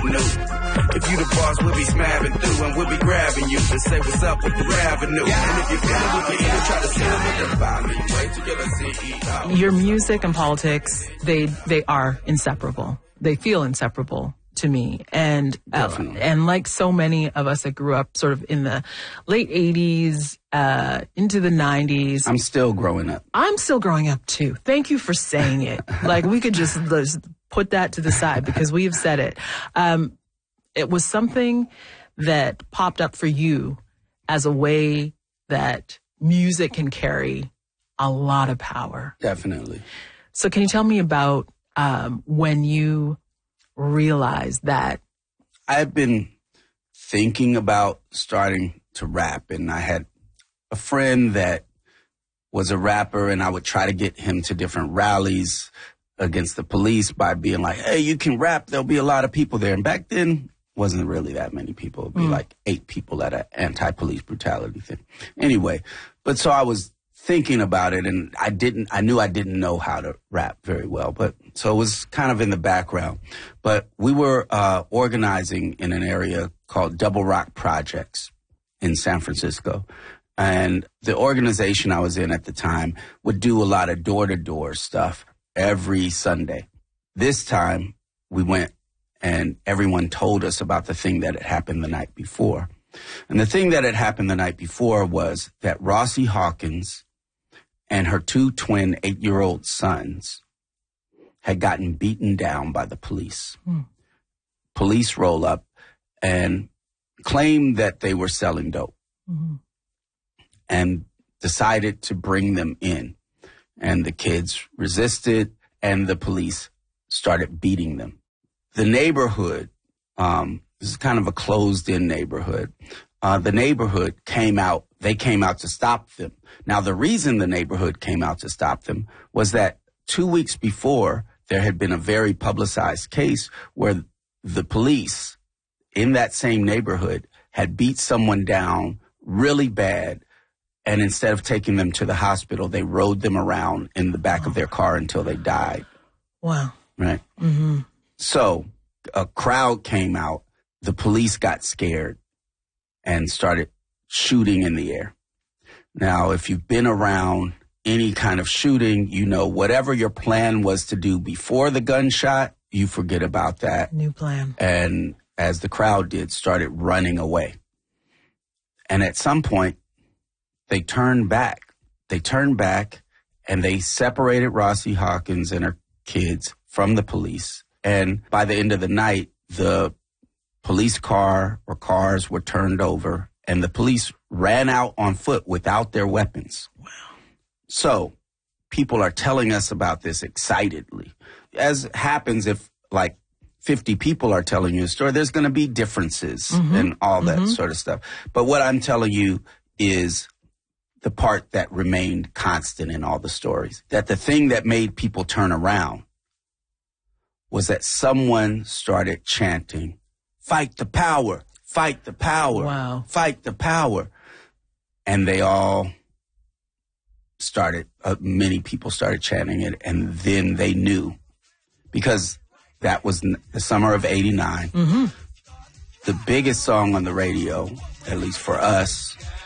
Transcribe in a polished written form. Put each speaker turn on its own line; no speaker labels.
Avenue. If you the boss, we'll be smabbing through and we'll be grabbing you to say what's up with the revenue. And if you're feeling, we can either try to steal it or buy me. Wait till you're the CEO.
Your music and politics, they are inseparable. They feel inseparable to me. And like so many of us that grew up sort of in the late 80s, into the 90s.
I'm still growing up.
I'm still growing up too. Thank you for saying it. Like we could just put that to the side because we have said it. It was something that popped up for you as a way that music can carry a lot of power.
Definitely.
So can you tell me about when you realized that?
I've been thinking about starting to rap, and I had a friend that was a rapper, and I would try to get him to different rallies against the police by being like, hey, you can rap, there'll be a lot of people there. And back then, wasn't really that many people. It'd be like 8 people at an anti-police brutality thing. Anyway, but so I was thinking about it, and I knew I didn't know how to rap very well, but so it was kind of in the background. But we were organizing in an area called Double Rock Projects in San Francisco. And the organization I was in at the time would do a lot of door-to-door stuff every Sunday. This time we went and everyone told us about the thing that had happened the night before. And the thing that had happened the night before was that Rossie Hawkins and her 2 twin 8-year-old sons had gotten beaten down by the police. Police roll up and claim that they were selling dope and decided to bring them in. And the kids resisted and the police started beating them. The neighborhood, this is kind of a closed-in neighborhood. The neighborhood came out. They came out to stop them. Now, the reason the neighborhood came out to stop them was that 2 weeks before, there had been a very publicized case where the police in that same neighborhood had beat someone down really bad, and instead of taking them to the hospital, they rode them around in the back of their car until they died.
Wow.
Right? Mm-hmm. So a crowd came out. The police got scared and started shooting in the air. Now, if you've been around any kind of shooting, you know, whatever your plan was to do before the gunshot, you forget about that.
New plan.
And as the crowd did, started running away. And at some point, they turned back. They turned back and they separated Rossie Hawkins and her kids from the police. And by the end of the night, the police car or cars were turned over and the police ran out on foot without their weapons. Wow. So people are telling us about this excitedly. As happens if like 50 people are telling you a story, there's going to be differences and all that sort of stuff. But what I'm telling you is the part that remained constant in all the stories, that the thing that made people turn around was that someone started chanting, fight the power, fight the power,
wow,
fight the power. And they all started, many people started chanting it, and then they knew, because that was the summer of '89. The biggest song on the radio, at least for us,